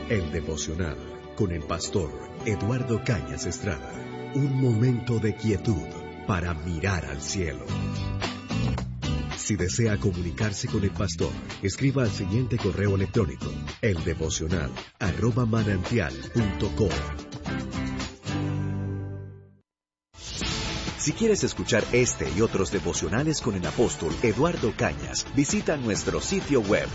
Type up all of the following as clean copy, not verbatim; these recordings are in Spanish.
El devocional con el pastor Eduardo Cañas Estrada. Un momento de quietud para mirar al cielo. Si desea comunicarse con el pastor, escriba al siguiente correo electrónico: eldevocional@manantial.com. Si quieres escuchar este y otros devocionales con el apóstol Eduardo Cañas, visita nuestro sitio web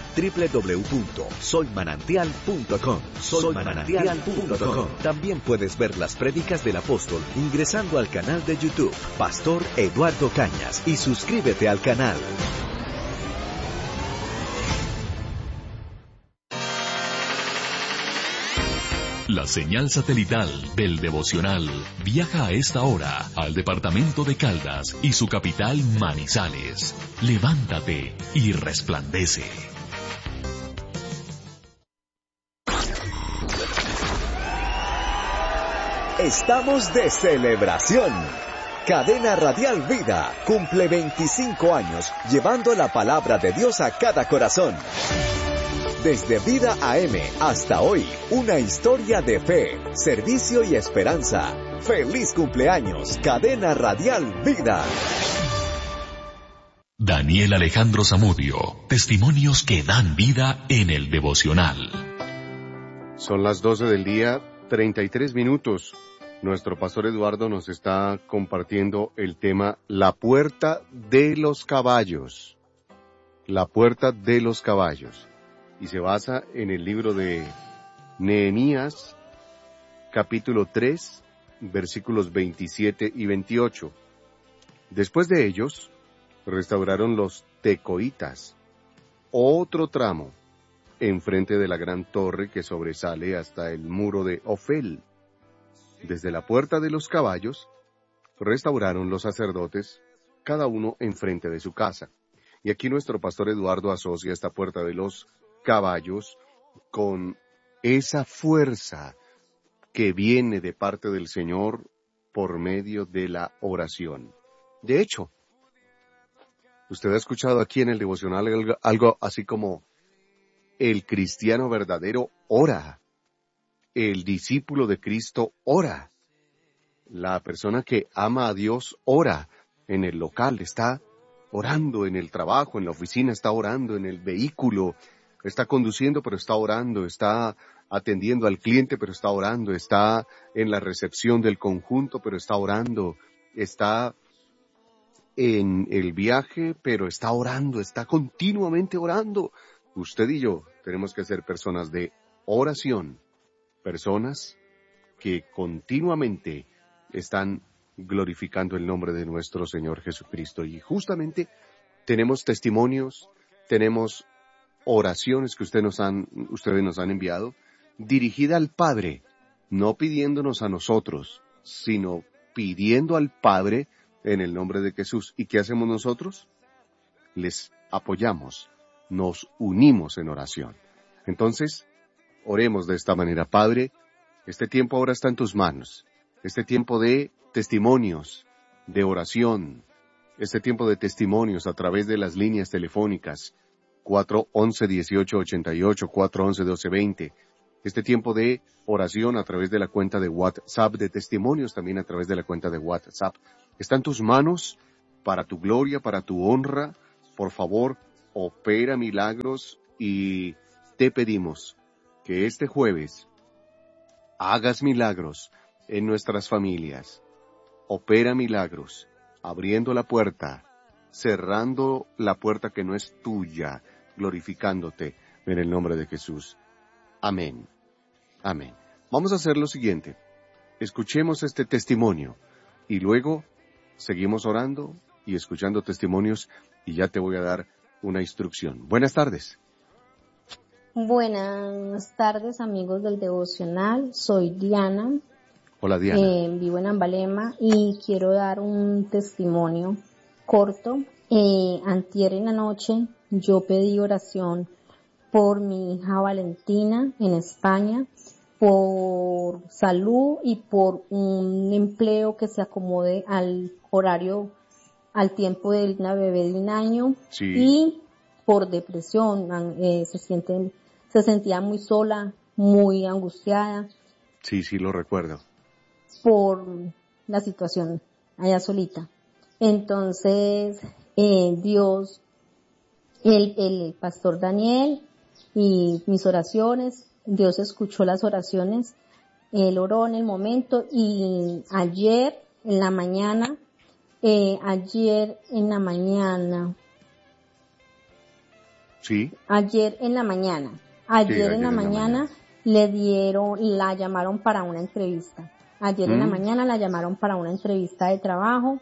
www.soymanantial.com. Soymanantial.com. También puedes ver las prédicas del apóstol ingresando al canal de YouTube Pastor Eduardo Cañas y suscríbete al canal. La señal satelital del devocional viaja a esta hora al departamento de Caldas y su capital Manizales. Levántate y resplandece. Estamos de celebración. Cadena Radial Vida cumple 25 años llevando la palabra de Dios a cada corazón. Desde Vida AM hasta hoy, una historia de fe, servicio y esperanza. ¡Feliz cumpleaños, Cadena Radial Vida! Daniel Alejandro Zamudio, testimonios que dan vida en el devocional. Son las 12 del día, 33 minutos. Nuestro pastor Eduardo nos está compartiendo el tema La puerta de los caballos. La puerta de los caballos. Y se basa en el libro de Nehemías, capítulo 3, versículos 27 y 28. Después de ellos, restauraron los tecoitas, otro tramo, enfrente de la gran torre que sobresale hasta el muro de Ofel. Desde la puerta de los caballos, restauraron los sacerdotes, cada uno enfrente de su casa. Y aquí nuestro pastor Eduardo asocia esta puerta de los caballos con esa fuerza que viene de parte del Señor por medio de la oración. De hecho, usted ha escuchado aquí en el devocional algo así como el cristiano verdadero ora, el discípulo de Cristo ora, la persona que ama a Dios ora en el local, está orando en el trabajo, en la oficina, está orando en el vehículo, está conduciendo, pero está orando, está atendiendo al cliente, pero está orando, está en la recepción del conjunto, pero está orando, está en el viaje, pero está orando, está continuamente orando. Usted y yo tenemos que ser personas de oración, personas que continuamente están glorificando el nombre de nuestro Señor Jesucristo. Y justamente tenemos testimonios, tenemos oraciones que ustedes nos han enviado, dirigida al Padre, no pidiéndonos a nosotros, sino pidiendo al Padre en el nombre de Jesús. ¿Y qué hacemos nosotros? Les apoyamos, nos unimos en oración. Entonces, oremos de esta manera. Padre, este tiempo ahora está en tus manos, este tiempo de testimonios, de oración, este tiempo de testimonios a través de las líneas telefónicas, 411-1888, 411-1220. Este tiempo de oración a través de la cuenta de WhatsApp, de testimonios también a través de la cuenta de WhatsApp. Está en tus manos, para tu gloria, para tu honra. Por favor, opera milagros y te pedimos que este jueves hagas milagros en nuestras familias. Opera milagros, abriendo la puerta, cerrando la puerta que no es tuya, glorificándote en el nombre de Jesús. Amén. Amén. Vamos a hacer lo siguiente. Escuchemos este testimonio y luego seguimos orando y escuchando testimonios y ya te voy a dar una instrucción. Buenas tardes. Buenas tardes, amigos del devocional. Soy Diana. Hola, Diana. Vivo en Ambalema y quiero dar un testimonio corto. Antier en la noche yo pedí oración por mi hija Valentina en España, por salud y por un empleo que se acomode al horario, al tiempo de una bebé de 1 año. Sí. Y por depresión, se sentía muy sola, muy angustiada. Sí, sí, lo recuerdo. Por la situación allá solita. Entonces, Dios, el pastor Daniel y mis oraciones, Dios escuchó las oraciones, él oró en el momento y ayer en la mañana, Sí. ayer en la mañana la llamaron para una entrevista. Ayer en la mañana la llamaron para una entrevista de trabajo,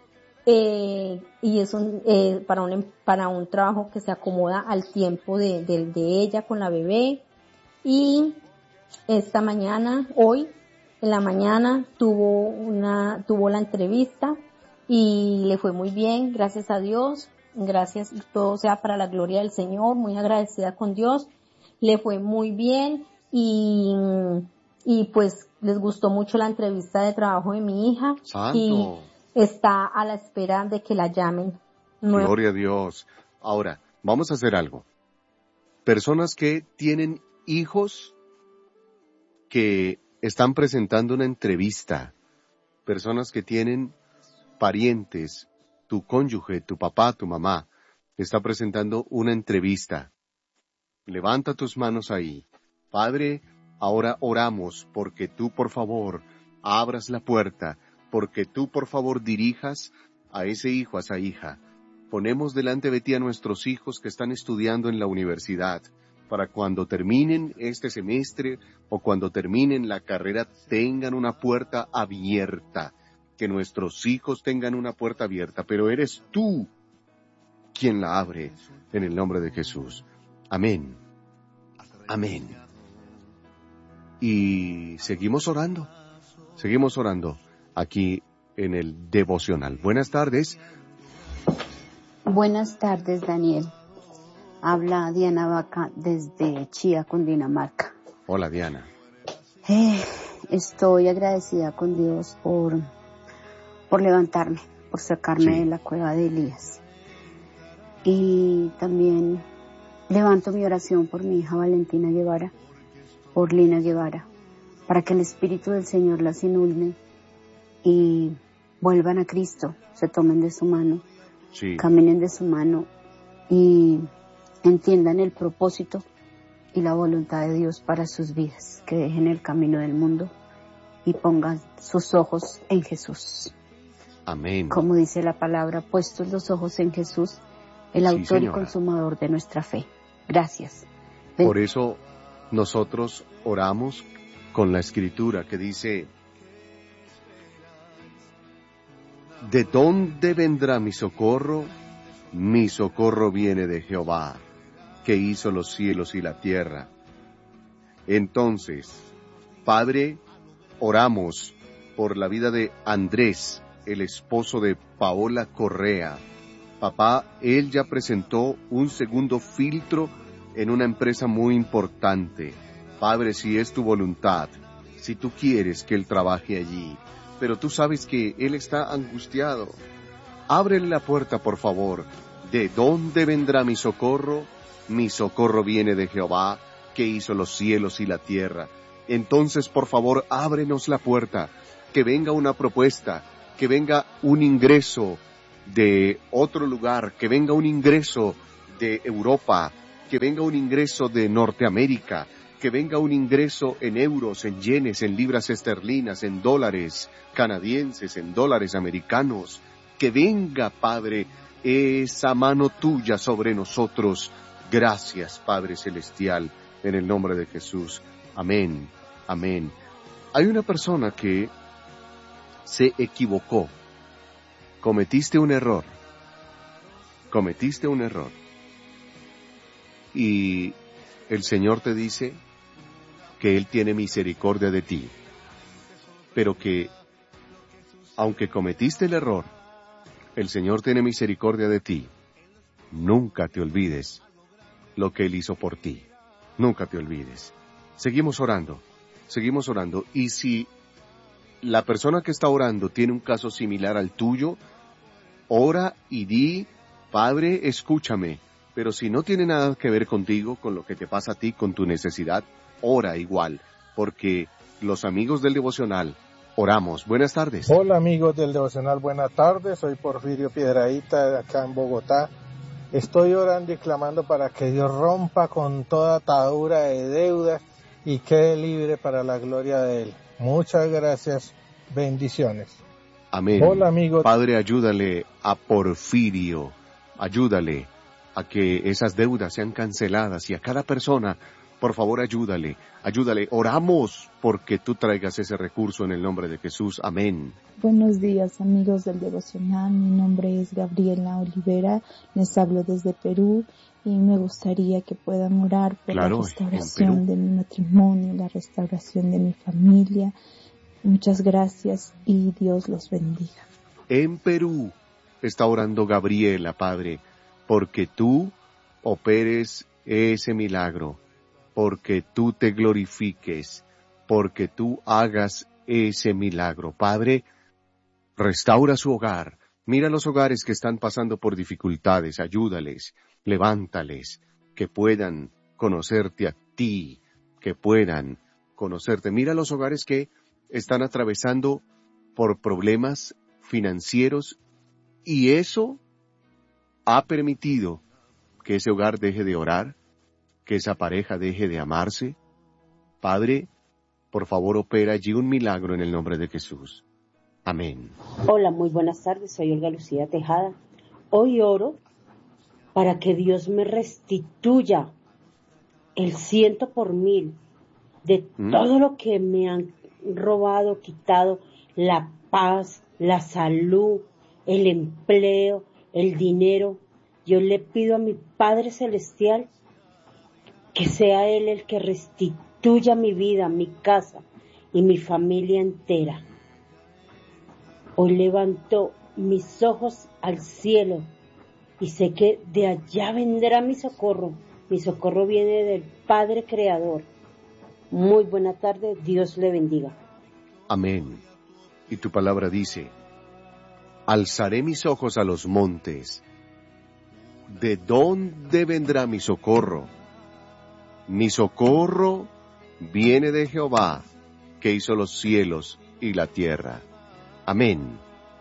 y es para un trabajo que se acomoda al tiempo de ella con la bebé. Y esta mañana, hoy, en la mañana tuvo la entrevista y le fue muy bien, gracias a Dios, gracias, todo sea para la gloria del Señor, muy agradecida con Dios, le fue muy bien y pues les gustó mucho la entrevista de trabajo de mi hija. ¡Santo! Y está a la espera de que la llamen. Gloria a Dios. Ahora, vamos a hacer algo. Personas que tienen hijos que están presentando una entrevista, personas que tienen parientes, tu cónyuge, tu papá, tu mamá, está presentando una entrevista. Levanta tus manos ahí. Padre, ahora oramos porque tú, por favor, abras la puerta, porque tú, por favor, dirijas a ese hijo, a esa hija. Ponemos delante de ti a nuestros hijos que están estudiando en la universidad, para cuando terminen este semestre o cuando terminen la carrera tengan una puerta abierta, que nuestros hijos tengan una puerta abierta, pero eres tú quien la abre en el nombre de Jesús. Amén. Amén. Y seguimos orando aquí en el devocional. Buenas tardes. Buenas tardes, Daniel. Habla Diana Vaca desde Chía, Cundinamarca. Hola, Diana. Estoy agradecida con Dios por levantarme, por sacarme de la cueva de Elías. Y también levanto mi oración por mi hija Valentina Guevara, por Lina Guevara, para que el Espíritu del Señor las inunde y vuelvan a Cristo, se tomen de su mano, caminen de su mano y entiendan el propósito y la voluntad de Dios para sus vidas, que dejen el camino del mundo y pongan sus ojos en Jesús. Amén. Como dice la palabra, puestos los ojos en Jesús, el autor y consumador de nuestra fe. Gracias. Por eso nosotros oramos con la Escritura que dice: ¿de dónde vendrá mi socorro? Mi socorro viene de Jehová, que hizo los cielos y la tierra. Entonces, Padre, oramos por la vida de Andrés, el esposo de Paola Correa. Papá, él ya presentó un segundo filtro en una empresa muy importante. Padre, si es tu voluntad, si tú quieres que él trabaje allí, pero tú sabes que él está angustiado, ábrele la puerta, por favor. ¿De dónde vendrá mi socorro? Mi socorro viene de Jehová, que hizo los cielos y la tierra. Entonces, por favor, ábrenos la puerta, que venga una propuesta, que venga un ingreso de otro lugar, que venga un ingreso de Europa, que venga un ingreso de Norteamérica, que venga un ingreso en euros, en yenes, en libras esterlinas, en dólares canadienses, en dólares americanos. Que venga, Padre, esa mano tuya sobre nosotros. Gracias, Padre Celestial, en el nombre de Jesús. Amén, amén. Hay una persona que se equivocó. Cometiste un error. Y el Señor te dice que Él tiene misericordia de ti, pero que, aunque cometiste el error, el Señor tiene misericordia de ti. Nunca te olvides lo que Él hizo por ti. Nunca te olvides. Seguimos orando. Y si la persona que está orando tiene un caso similar al tuyo, ora y di: Padre, escúchame. Pero si no tiene nada que ver contigo, con lo que te pasa a ti, con tu necesidad, ora igual, porque los amigos del devocional oramos. Buenas tardes. Hola amigos del devocional, buenas tardes. Soy Porfirio Piedrahíta de acá en Bogotá. Estoy orando y clamando para que Dios rompa con toda atadura de deudas y quede libre para la gloria de Él. Muchas gracias. Bendiciones. Amén. Hola amigos. Padre, ayúdale a Porfirio, ayúdale a que esas deudas sean canceladas, y a cada persona, por favor, ayúdale. Oramos porque tú traigas ese recurso en el nombre de Jesús. Amén. Buenos días amigos del devocional, mi nombre es Gabriela Olivera, les hablo desde Perú y me gustaría que puedan orar por la restauración de mi matrimonio, la restauración de mi familia. Muchas gracias y Dios los bendiga. En Perú está orando Gabriela, Padre, porque tú operes ese milagro, porque tú te glorifiques, porque tú hagas ese milagro. Padre, restaura su hogar. Mira los hogares que están pasando por dificultades, ayúdales, levántales, que puedan conocerte a ti, que puedan conocerte. Mira los hogares que están atravesando por problemas financieros, y eso ha permitido que ese hogar deje de orar, que esa pareja deje de amarse. Padre, por favor, opera allí un milagro en el nombre de Jesús. Amén. Hola, muy buenas tardes, soy Olga Lucía Tejada. Hoy oro para que Dios me restituya el 100% de todo lo que me han robado, quitado, la paz, la salud, el empleo, el dinero. Yo le pido a mi Padre Celestial que sea Él el que restituya mi vida, mi casa y mi familia entera. Hoy levanto mis ojos al cielo y sé que de allá vendrá mi socorro. Mi socorro viene del Padre Creador. Muy buena tarde, Dios le bendiga. Amén. Y tu palabra dice: alzaré mis ojos a los montes. ¿De dónde vendrá mi socorro? Mi socorro viene de Jehová, que hizo los cielos y la tierra. Amén.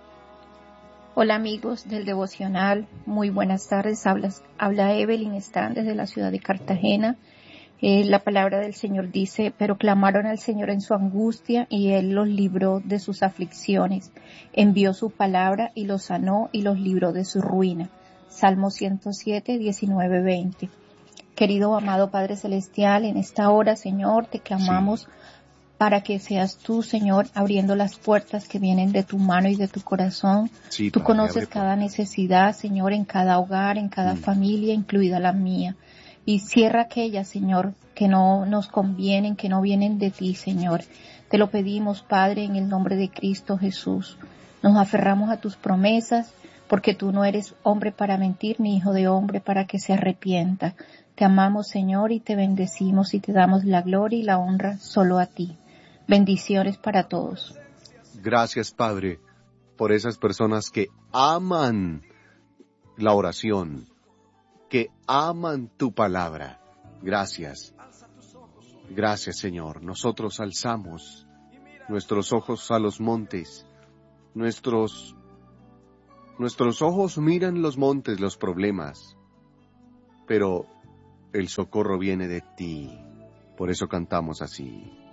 Hola amigos del devocional, muy buenas tardes. Habla Evelyn Están desde la ciudad de Cartagena. La palabra del Señor dice: pero clamaron al Señor en su angustia y Él los libró de sus aflicciones. Envió su palabra y los sanó y los libró de su ruina. Salmo 107, 19, 20. Querido amado Padre Celestial, en esta hora, Señor, te clamamos para que seas tú, Señor, abriendo las puertas que vienen de tu mano y de tu corazón. Tú conoces cada necesidad, Señor, en cada hogar, en cada familia, incluida la mía. Y cierra aquellas, Señor, que no nos convienen, que no vienen de ti, Señor. Te lo pedimos, Padre, en el nombre de Cristo Jesús. Nos aferramos a tus promesas, porque tú no eres hombre para mentir, ni hijo de hombre para que se arrepienta. Te amamos, Señor, y te bendecimos y te damos la gloria y la honra solo a ti. Bendiciones para todos. Gracias, Padre, por esas personas que aman la oración, que aman tu palabra. Gracias. Gracias, Señor. Nosotros alzamos nuestros ojos a los montes. Nuestros ojos miran los montes, los problemas, pero el socorro viene de ti. Por eso cantamos así.